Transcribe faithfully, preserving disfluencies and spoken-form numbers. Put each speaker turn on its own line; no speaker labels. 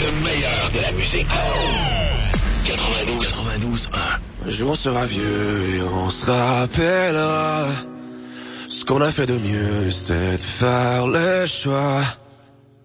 Le meilleur de la musique. quatre-vingt-douze. quatre-vingt-douze.
Un jour on sera vieux et on se rappellera. Ce qu'on a fait de mieux, c'était de faire le choix